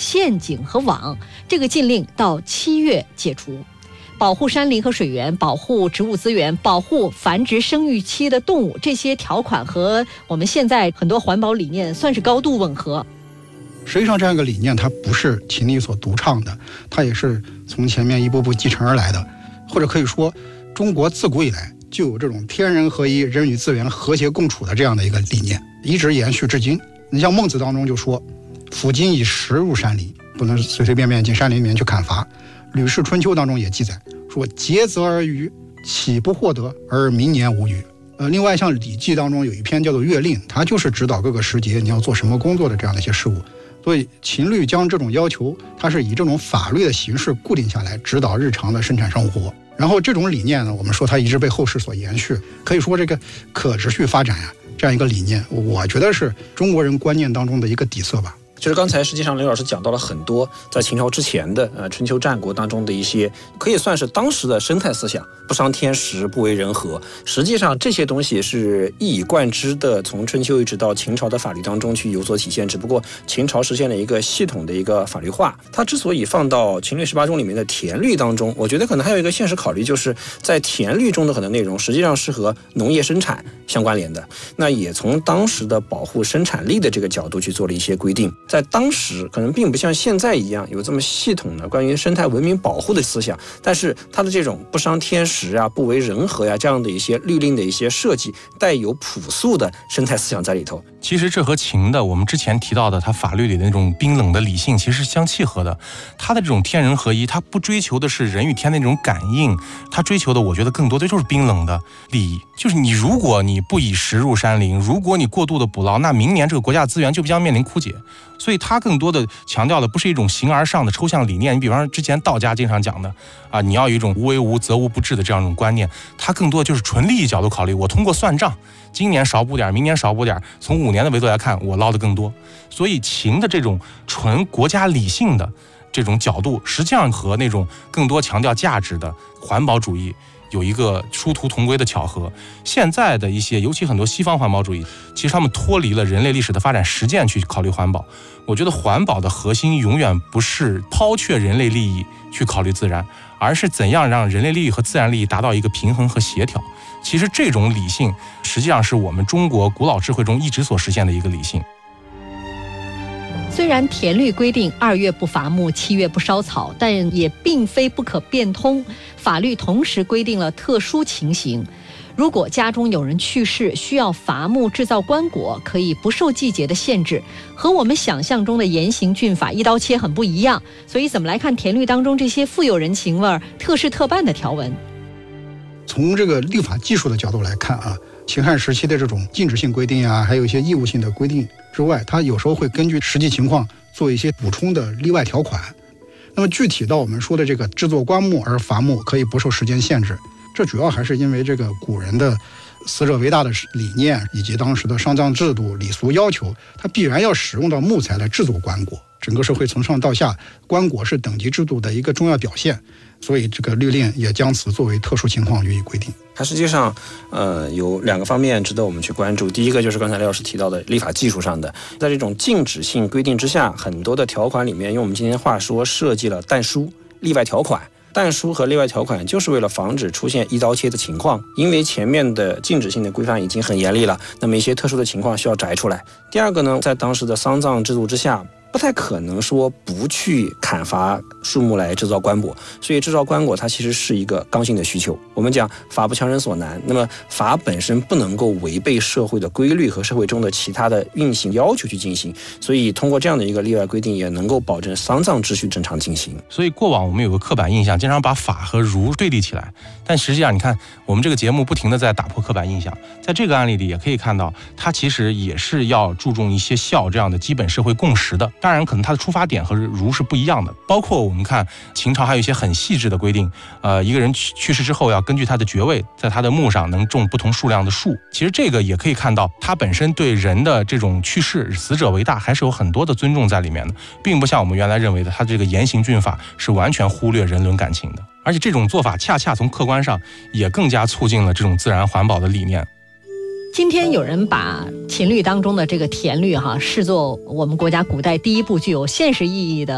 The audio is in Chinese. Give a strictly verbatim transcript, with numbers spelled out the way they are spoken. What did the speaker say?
陷阱和网，这个禁令到七月解除。保护山林和水源，保护植物资源，保护繁殖生育期的动物，这些条款和我们现在很多环保理念算是高度吻合。 实际上这样一个理念它不是秦力所独创的，它也是从前面一步步继承而来的，或者可以说中国自古以来就有这种天人合一、人与资源和谐共处的这样的一个理念，一直延续至今。你像孟子当中就说，夫今以食入山林，不能随随便便进山林里面去砍伐。吕氏春秋当中也记载说，竭泽而渔，岂不获得而明年无虞。呃，另外像礼记当中有一篇叫做乐令，它就是指导各个时节你要做什么工作的这样的一些事务。所以秦律将这种要求，它是以这种法律的形式固定下来，指导日常的生产生活。然后这种理念呢，我们说它一直被后世所延续，可以说这个可持续发展呀、啊，这样一个理念，我觉得是中国人观念当中的一个底色吧。 就是刚才实际上刘老师讲到了很多在秦朝之前的呃春秋战国当中的一些可以算是当时的生态思想，不伤天时，不为人和。实际上这些东西是一以贯之的，从春秋一直到秦朝的法律当中去有所体现。只不过秦朝实现了一个系统的一个法律化。它之所以放到秦律十八中里面的田律当中，我觉得可能还有一个现实考虑，就是在田律中的很多内容实际上是和农业生产相关联的，那也从当时的保护生产力的这个角度去做了一些规定。在当时可能并不像现在一样有这么系统的关于生态文明保护的思想，但是它的这种不伤天时啊、不为人和呀、啊、这样的一些律令的一些设计，带有朴素的生态思想在里头。 其实这和秦的我们之前提到的它法律里的那种冰冷的理性其实是相契合的。它的这种天人合一，它不追求的是人与天的那种感应，它追求的我觉得更多的就是冰冷的利益。就是你如果你不以食入山林，如果你过度的捕捞，那明年这个国家资源就将面临枯竭。所以它更多的强调的不是一种形而上的抽象理念，你比方说之前道家经常讲的啊，你要有一种无为无则无不治的这样一种观念，它更多的就是纯利益角度考虑。我通过算账，今年少补点，明年少补点，从五年的维度来看，我捞得更多。所以秦的这种纯国家理性的这种角度，实际上和那种更多强调价值的环保主义有一个殊途同归的巧合。现在的一些尤其很多西方环保主义，其实他们脱离了人类历史的发展实践去考虑环保。我觉得环保的核心永远不是抛却人类利益去考虑自然，而是怎样让人类利益和自然利益达到一个平衡和协调。其实这种理性实际上是我们中国古老智慧中一直所实现的一个理性。 虽然田律规定二月不伐木，七月不烧草，但也并非不可变通。法律同时规定了特殊情形，如果家中有人去世，需要伐木制造棺椁，可以不受季节的限制，和我们想象中的严刑峻法一刀切很不一样。所以怎么来看田律当中这些富有人情味、特事特办的条文？ 从这个立法技术的角度来看啊，秦汉时期的这种禁止性规定啊，还有一些义务性的规定之外，它有时候会根据实际情况做一些补充的例外条款。那么具体到我们说的这个制作棺木而伐木可以不受时间限制，这主要还是因为这个古人的死者为大的理念，以及当时的丧葬制度、礼俗要求，它必然要使用到木材来制作棺椁。整个社会从上到下，棺椁是等级制度的一个重要表现，所以这个律令也将此作为特殊情况予以规定。 它实际上呃有两个方面值得我们去关注。第一个就是刚才刘老师提到的立法技术上的，在这种禁止性规定之下，很多的条款里面用我们今天话说设计了但书、例外条款。但书和例外条款就是为了防止出现一刀切的情况，因为前面的禁止性的规范已经很严厉了，那么一些特殊的情况需要摘出来。第二个呢，在当时的丧葬制度之下，不太可能说不去砍伐树木来制造棺椁，所以制造棺椁它其实是一个刚性的需求。我们讲法不强人所难，那么法本身不能够违背社会的规律和社会中的其他的运行要求去进行，所以通过这样的一个例外规定，也能够保证丧葬秩序正常进行。 所以过往我们有个刻板印象，经常把法和儒对立起来，但实际上你看我们这个节目不停地在打破刻板印象。在这个案例里也可以看到，它其实也是要注重一些孝这样的基本社会共识的。当然可能它的出发点和儒是不一样的，包括我们看秦朝还有一些很细致的规定，呃，一个人去世之后要根据他的爵位，在他的墓上能种不同数量的树。其实这个也可以看到，他本身对人的这种去世，死者为大，还是有很多的尊重在里面的，并不像我们原来认为的，他这个严刑峻法是完全忽略人伦感情的。而且这种做法恰恰从客观上也更加促进了这种自然环保的理念。 今天有人把秦律当中的这个田律哈视作我们国家古代第一部具有现实意义的